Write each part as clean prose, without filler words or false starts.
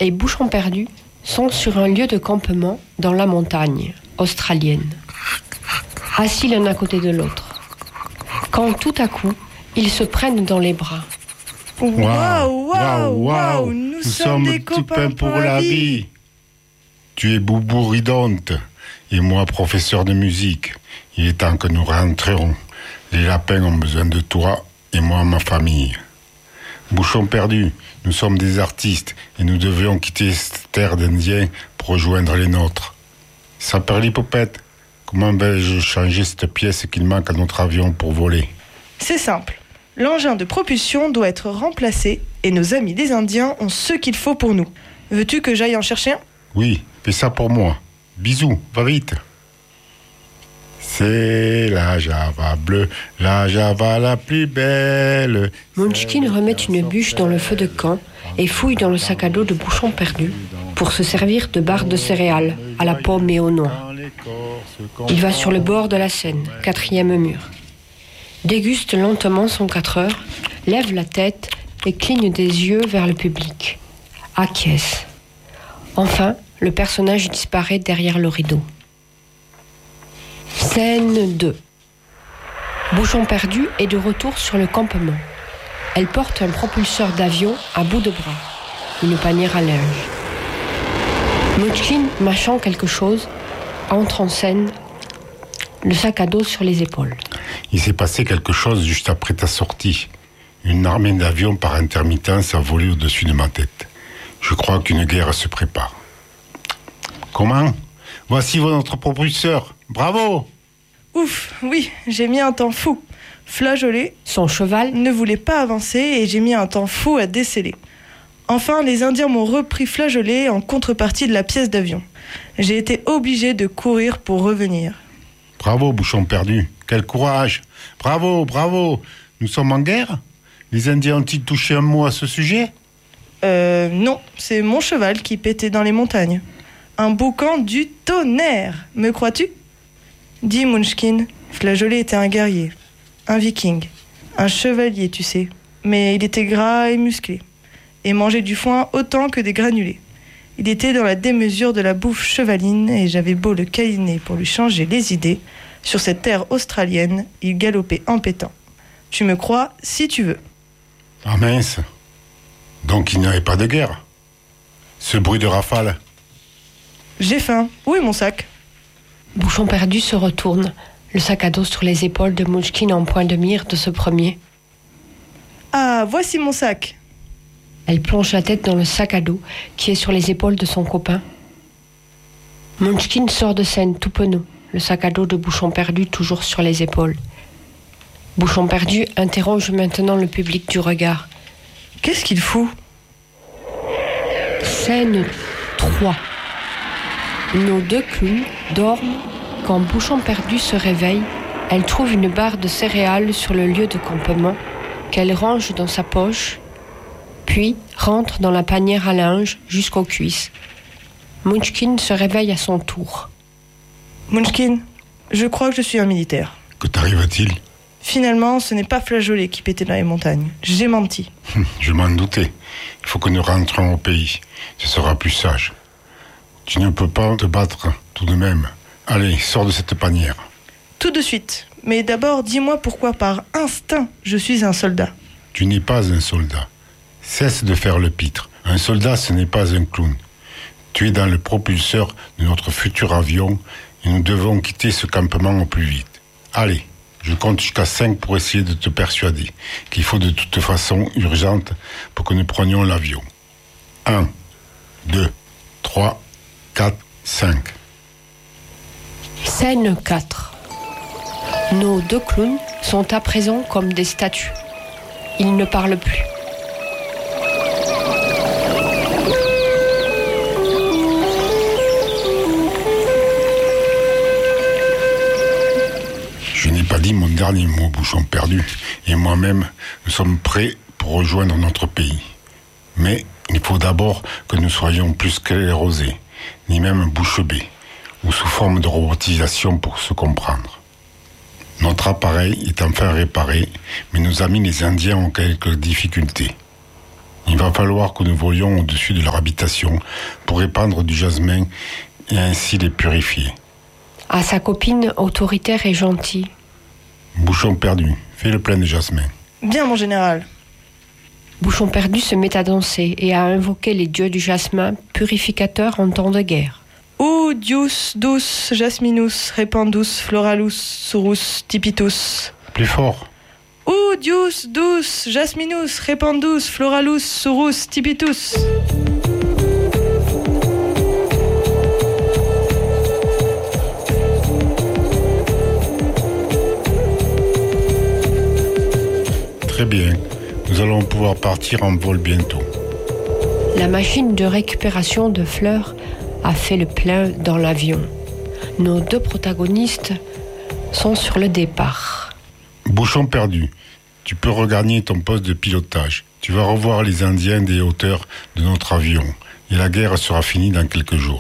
et Bouchon Perdu sont sur un lieu de campement dans la montagne australienne, assis l'un à côté de l'autre, quand tout à coup, ils se prennent dans les bras. Waouh, nous sommes des copains pour la vie. Tu es Boubouridonte et moi professeur de musique. Il est temps que nous rentrions. Les lapins ont besoin de toi et moi ma famille. Bouchon Perdu, nous sommes des artistes et nous devions quitter cette terre d'Indiens pour rejoindre les nôtres. Saperlipopette, comment vais-je changer cette pièce qu'il manque à notre avion pour voler? C'est simple. L'engin de propulsion doit être remplacé et nos amis les Indiens ont ce qu'il faut pour nous. Veux-tu que j'aille en chercher un? Oui, fais ça pour moi. Bisous, va vite. C'est la Java bleue, la Java la plus belle. Munchkin remet une bûche dans le feu de camp et fouille dans le sac à dos de Bouchon Perdu pour se servir de barres de céréales à la pomme et au noix. Il va sur le bord de la Seine, 4e mur. Déguste lentement son 4 heures, lève la tête et cligne des yeux vers le public. Acquiesce. Enfin, le personnage disparaît derrière le rideau. Scène 2. Bouchon Perdu est de retour sur le campement. Elle porte un propulseur d'avion à bout de bras, une panière à linge. Munchkin, mâchant quelque chose, entre en scène, le sac à dos sur les épaules. Il s'est passé quelque chose juste après ta sortie. Une armée d'avions par intermittence a volé au-dessus de ma tête. Je crois qu'une guerre se prépare. Comment? Voici votre propulseur. Bravo! Ouf, oui, j'ai mis un temps fou. Flageolet, son cheval, ne voulait pas avancer et j'ai mis un temps fou à déceler. Enfin, les Indiens m'ont repris Flageolet en contrepartie de la pièce d'avion. J'ai été obligé de courir pour revenir. Bravo, Bouchon Perdu. Quel courage. Bravo, bravo. Nous sommes en guerre? Les Indiens ont-ils touché un mot à ce sujet? Non, c'est mon cheval qui pétait dans les montagnes. Un boucan du tonnerre, me crois-tu? Dis Munchkin, Flageolet était un guerrier, un viking, un chevalier, tu sais. Mais il était gras et musclé, et mangeait du foin autant que des granulés. Il était dans la démesure de la bouffe chevaline, et j'avais beau le câliner pour lui changer les idées. Sur cette terre australienne, il galopait en pétant. Tu me crois si tu veux. Ah mince. Donc il n'y avait pas de guerre. Ce bruit de rafale. J'ai faim. Où est mon sac? Bouchon Perdu se retourne, le sac à dos sur les épaules de Munchkin en point de mire de ce premier. Ah, voici mon sac. Elle plonge la tête dans le sac à dos qui est sur les épaules de son copain. Munchkin sort de scène tout penaud, le sac à dos de Bouchon Perdu toujours sur les épaules. Bouchon Perdu interroge maintenant le public du regard. Qu'est-ce qu'il fout? Scène 3. Nos 2 clowns dorment. Quand Bouchon Perdu se réveille, elle trouve une barre de céréales sur le lieu de campement qu'elle range dans sa poche, puis rentre dans la panière à linge jusqu'aux cuisses. Munchkin se réveille à son tour. Munchkin, je crois que je suis un militaire. Que t'arrive-t-il? Finalement, ce n'est pas Flageolet qui pétait dans les montagnes. J'ai menti. Je m'en doutais. Il faut que nous rentrions au pays. Ce sera plus sage. Tu ne peux pas te battre tout de même. Allez, sors de cette panière. Tout de suite. Mais d'abord, dis-moi pourquoi par instinct je suis un soldat. Tu n'es pas un soldat. Cesse de faire le pitre. Un soldat, ce n'est pas un clown. Tu es dans le propulseur de notre futur avion et nous devons quitter ce campement au plus vite. Allez, je compte jusqu'à 5 pour essayer de te persuader qu'il faut de toute façon urgente pour que nous prenions l'avion. 1, 2, 3, 4, 5. Scène 4. Nos 2 clowns sont à présent comme des statues. Ils ne parlent plus. Je n'ai pas dit mon dernier mot, Bouchon Perdu, et moi-même, nous sommes prêts pour rejoindre notre pays. Mais il faut d'abord que nous soyons plus sclérosés, ni même bouche bée, ou sous forme de robotisation pour se comprendre. Notre appareil est enfin réparé, mais nos amis les Indiens ont quelques difficultés. Il va falloir que nous volions au-dessus de leur habitation pour répandre du jasmin et ainsi les purifier. À sa copine autoritaire et gentille. Bouchon perdu, fais le plein de jasmin. Bien, mon général. Bouchon perdu se met à danser et à invoquer les dieux du jasmin, purificateurs en temps de guerre. O dius dus jasminus repandus floralus surus tipitus. Plus fort. O dius dus jasminus repandus floralus surus tipitus. Très bien, nous allons pouvoir partir en vol bientôt. La machine de récupération de fleurs a fait le plein dans l'avion. Nos deux protagonistes sont sur le départ. Bouchon perdu, tu peux regagner ton poste de pilotage. Tu vas revoir les Indiens des hauteurs de notre avion et la guerre sera finie dans quelques jours.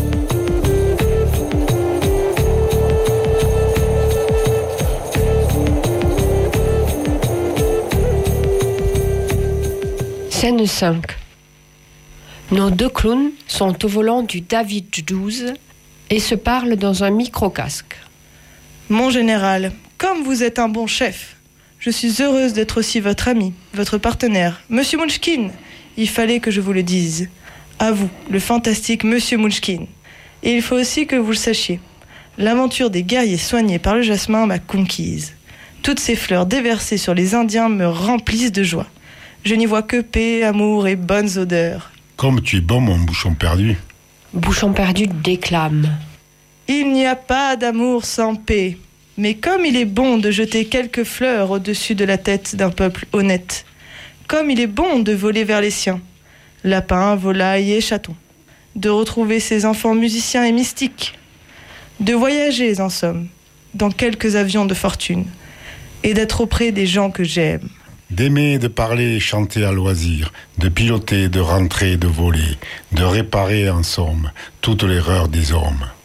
Scène 5. Nos deux clowns sont au volant du David 12 et se parlent dans un micro-casque. Mon général, comme vous êtes un bon chef, je suis heureuse d'être aussi votre ami, votre partenaire, Monsieur Munchkin. Il fallait que je vous le dise. À vous, le fantastique Monsieur Munchkin. Et il faut aussi que vous le sachiez. L'aventure des guerriers soignés par le jasmin m'a conquise. Toutes ces fleurs déversées sur les Indiens me remplissent de joie. Je n'y vois que paix, amour et bonnes odeurs. Comme tu es bon, mon bouchon perdu. Bouchon perdu déclame. Il n'y a pas d'amour sans paix. Mais comme il est bon de jeter quelques fleurs au-dessus de la tête d'un peuple honnête, comme il est bon de voler vers les siens, lapins, volailles et chatons, de retrouver ses enfants musiciens et mystiques, de voyager en somme, dans quelques avions de fortune, et d'être auprès des gens que j'aime. D'aimer, de parler et chanter à loisir, de piloter, de rentrer, de voler, de réparer en somme toute l'erreur des hommes.